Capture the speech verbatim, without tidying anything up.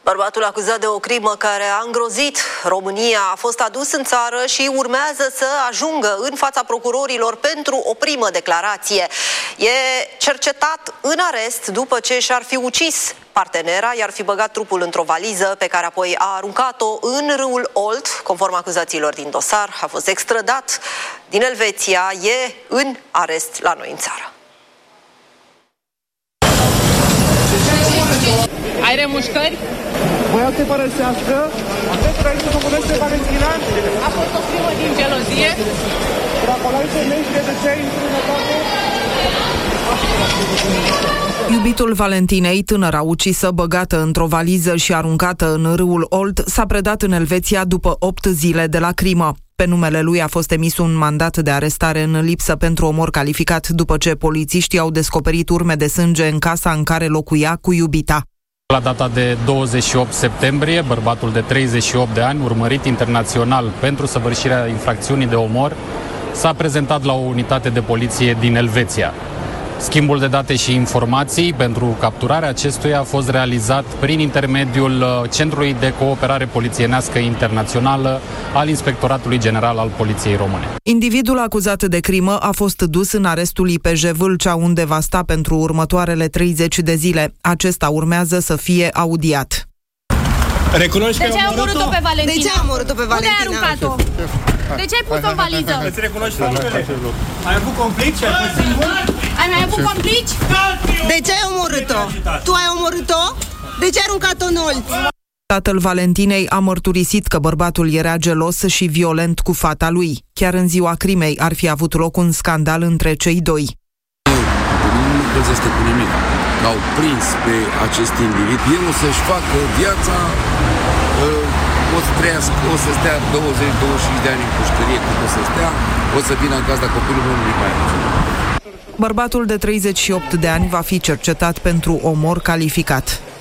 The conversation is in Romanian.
Bărbatul acuzat de o crimă care a îngrozit România a fost adus în țară și urmează să ajungă în fața procurorilor pentru o primă declarație. E cercetat în arest după ce și-ar fi ucis partenera, i-ar fi băgat trupul într-o valiză pe care apoi a aruncat-o în râul Olt. Conform acuzațiilor din dosar, a fost extradat din Elveția, e în arest la noi în țară. Ai remușcări? Voiau să te părăsească, atât aici să comunește Valentina. A fost o crimă din gelozie. Acolo ai femei și de ce ai înstrunătate? Iubitul Valentinei, tânăra ucisă, băgată într-o valiză și aruncată în râul Olt, s-a predat în Elveția după opt zile de la crimă. Pe numele lui a fost emis un mandat de arestare în lipsă pentru omor calificat după ce polițiștii au descoperit urme de sânge în casa în care locuia cu iubita. La data de douăzeci și opt septembrie, bărbatul de treizeci și opt de ani, urmărit internațional pentru săvârșirea infracțiunii de omor, s-a prezentat la o unitate de poliție din Elveția. Schimbul de date și informații pentru capturarea acestuia a fost realizat prin intermediul Centrului de Cooperare Polițienească Internațională al Inspectoratului General al Poliției Române. Individul acuzat de crimă a fost dus în arestul I P J Vâlcea, unde va sta pentru următoarele treizeci de zile. Acesta urmează să fie audiat. Recunoști că de ce ai omorât-o pe Valentina? De ce ai omorât-o pe Valentina? Unde ai aruncat-o? De ce ai pus-o în valiză? Îți recunoști faptele? Ai avut conflict și ai fost singur? Ai mai avut complici? De ce ai omorât-o? Tu ai omorât-o? De ce ai aruncat-o în Olt? Tatăl Valentinei a mărturisit că bărbatul era gelos și violent cu fata lui. Chiar în ziua crimei ar fi avut loc un scandal între cei doi. Nu păzește cu nimic. L-au prins pe acest individ. El o să-și facă viața, o să trăiască, o să stea douăzeci douăzeci și cinci de ani în pușcărie, cât o să stea, o să vină în casa copilului meu, nu mai are. Bărbatul de treizeci și opt de ani va fi cercetat pentru omor calificat.